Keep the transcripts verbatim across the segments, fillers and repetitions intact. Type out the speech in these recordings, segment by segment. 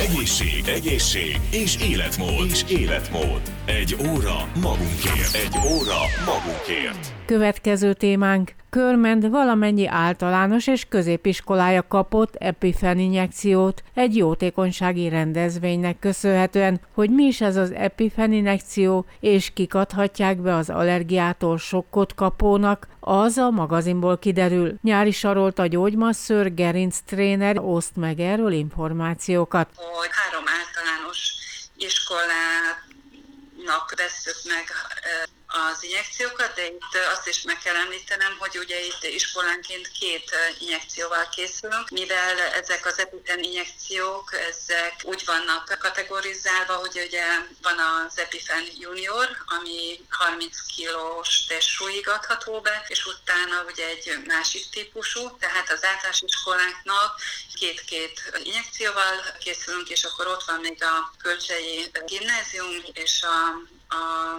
Egészség, egészség és életmód. És életmód. Egy óra magunkért. Egy óra magunkért. Következő témánk. Körmend valamennyi általános és középiskolája kapott EpiFen injekciót egy jótékonysági rendezvénynek köszönhetően. Hogy mi is ez az EpiFen injekció, és kik adhatják be az allergiától sokkot kapónak, az a magazinból kiderül. Nyári Sarolt, a gyógymasszőr, gerinctréner oszt meg erről információkat. Hogy három általános iskolának vesszük meg az injekciókat, de itt azt is meg kell említenem, hogy ugye itt iskolánként két injekcióval készülünk, mivel ezek az EpiFen injekciók, ezek úgy vannak kategorizálva, hogy ugye van az EpiFen Junior, ami harminc kilós testsúlyig adható be, és utána ugye egy másik típusú, tehát az általános iskoláknak két-két injekcióval készülünk, és akkor ott van még a Kölcsei Gimnázium és a a,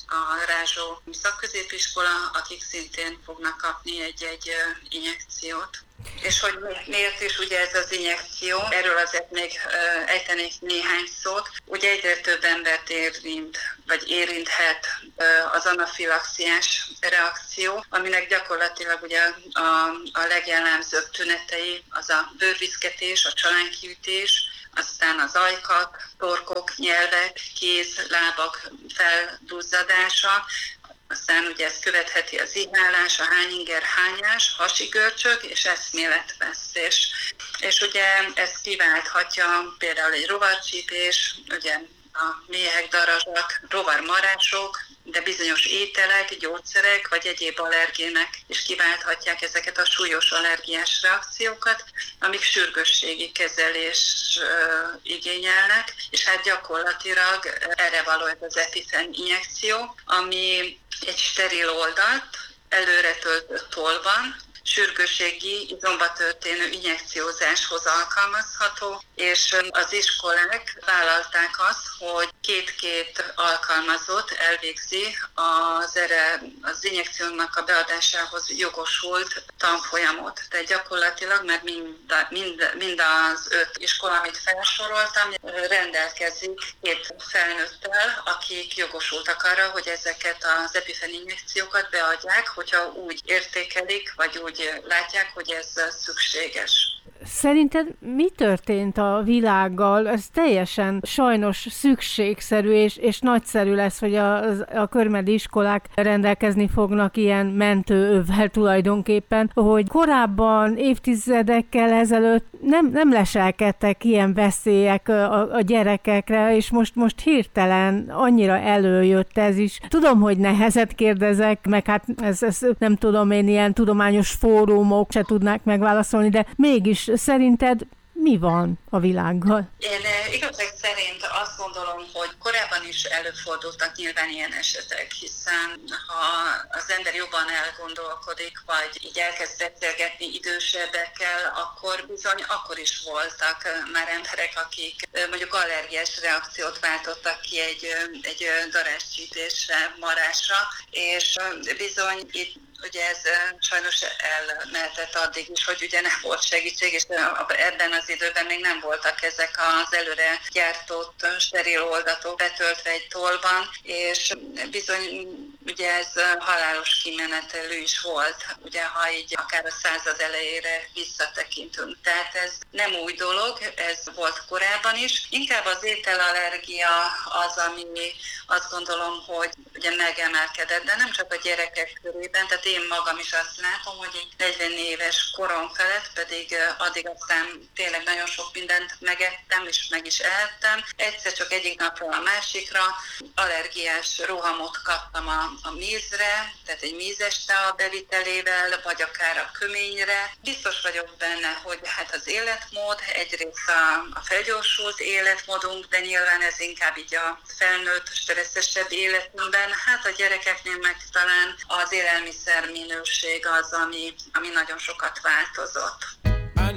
a Rázsó szakközépiskola, akik szintén fognak kapni egy-egy injekciót. És hogy miért is ugye ez az injekció, erről azért még ejtenék néhány szót. Ugye egyre több embert érint, vagy érinthet az anafilaxiás reakció, aminek gyakorlatilag ugye a, a legjellemzőbb tünetei az a bőrviszketés, a csalánkiütés, aztán az ajkak, torkok, nyelvek, kéz, lábak felduzzadása, aztán ugye ezt követheti az ihlálás, a hányinger, hányás, hasigörcsök és eszméletvesztés. És ugye ezt kiválthatja például egy rovarcsípés, ugye a méhek, darazsak, rovarmarások, de bizonyos ételek, gyógyszerek vagy egyéb allergének is kiválthatják ezeket a súlyos allergiás reakciókat, amik sürgősségi kezelés uh, igényelnek, és hát gyakorlatilag erre való ez az EpiFen injekció, ami egy steril oldalt előre töltött tollban, sürgősségi izomba történő injekciózáshoz alkalmazható, és az iskolák vállalták azt, hogy két-két alkalmazott elvégzi az erre az injekciónak a beadásához jogosult tanfolyamot. Tehát gyakorlatilag, mert mind, mind, mind az öt iskola, amit felsoroltam, rendelkezik két felnőttel, akik jogosultak arra, hogy ezeket az EpiFen injekciókat beadják, hogyha úgy értékelik, vagy úgy látják, hogy ez szükséges. Szerinted mi történt a világgal? Ez teljesen sajnos szükségszerű és, és nagyszerű lesz, hogy a, a körmedi iskolák rendelkezni fognak ilyen mentőövvel tulajdonképpen, hogy korábban, évtizedekkel ezelőtt nem, nem leselkedtek ilyen veszélyek a, a gyerekekre, és most, most hirtelen annyira előjött ez is. Tudom, hogy nehezet kérdezek, meg hát ez, ez nem tudom én, ilyen tudományos fórumok se tudnák megválaszolni, de mégis szerinted mi van a világgal? Én igazság szerint azt gondolom, hogy korábban is előfordultak nyilván ilyen esetek, hiszen ha az ember jobban elgondolkodik, vagy így elkezd beszélgetni idősebbekkel, akkor bizony akkor is voltak már emberek, akik mondjuk allergiás reakciót váltottak ki egy, egy darázscsípésre, marásra, és bizony itt ugye ez sajnos elmehetett addig is, hogy ugye nem volt segítség, és ebben az időben még nem voltak ezek az előre gyártott steril oldatok betöltve egy tollban, és bizony ugye ez halálos kimenetelő is volt, ugye ha így akár a század elejére visszatekintünk. Tehát ez nem új dolog, ez volt korábban is. Inkább az ételallergia az, ami azt gondolom, hogy ugye megemelkedett, de nem csak a gyerekek körében, tehát én magam is azt látom, hogy így negyven éves korom felett, pedig addig aztán tényleg nagyon sok mindent megettem, és meg is ehettem. Egyszer csak egyik napról a másikra allergiás rohamot kaptam a, a mézre, tehát egy mézes tea bevitelével, vagy akár a köményre. Biztos vagyok benne, hogy hát az életmód, egyrészt a, a felgyorsult életmódunk, de nyilván ez inkább így a felnőtt, stresszesebb életünkben. Hát a gyerekeknél meg talán az élelmiszer minőség az, ami, ami nagyon sokat változott.